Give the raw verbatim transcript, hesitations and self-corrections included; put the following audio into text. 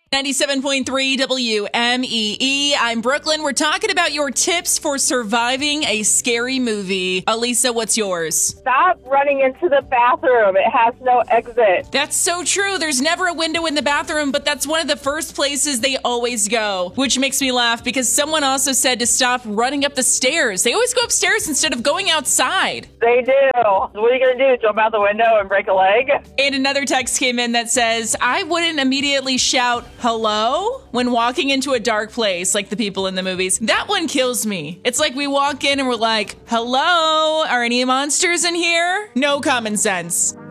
ninety-seven point three W M E E. I'm Brooklyn. We're talking about your tips for surviving a scary movie. Alisa, what's yours? Stop running into the bathroom. It has no exit. That's so true. There's never a window in the bathroom, but that's one of the first places they always go, which makes me laugh because someone also said to stop running up the stairs. They always go upstairs instead of going outside. They do. What are you going to do? Jump out the window and break a leg? And another text came in that says, I wouldn't immediately shout hello when walking into a dark place like the people in the movies. That one kills me. It's like we walk in and we're like, hello, are any monsters in here? No common sense.